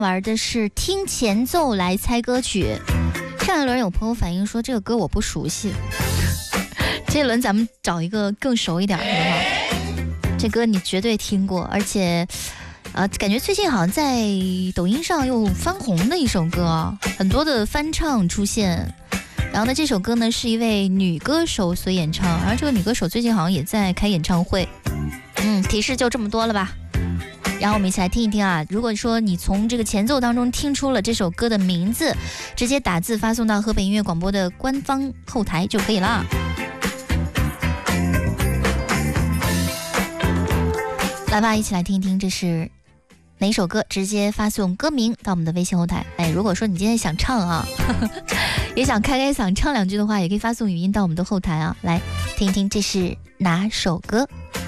玩的是听前奏来猜歌曲。上一轮有朋友反映说这个歌我不熟悉，这轮咱们找一个更熟一点的吧。这歌你绝对听过，而且感觉最近好像在抖音上又翻红的一首歌，很多的翻唱出现。然后呢，这首歌呢是一位女歌手所演唱，而这个女歌手最近好像也在开演唱会。提示就这么多了吧。然后我们一起来听一听啊！如果说你从这个前奏当中听出了这首歌的名字，直接打字发送到河北音乐广播的官方后台就可以了。来吧，一起来听一听这是哪首歌，直接发送歌名到我们的微信后台。如果说你今天想唱啊，也想开嗓唱两句的话，也可以发送语音到我们的后台啊。来听一听这是哪首歌。